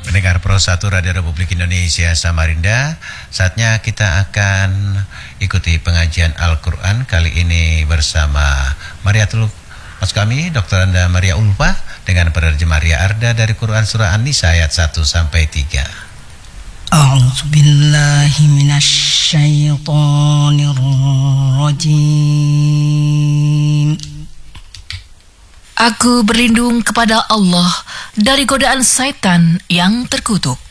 Pendengar Pro 1 Radio Republik Indonesia Samarinda, saatnya kita akan ikuti pengajian Al-Quran kali ini bersama Mariatul Mas kami, Dr. Anda Maria Ulfa dengan penerjemah Maria Arda dari Quran Surah An-Nisa ayat 1 sampai 3. A'udzubillahi minasyaitonirrajim. Aku berlindung kepada Allah dari godaan syaitan yang terkutuk.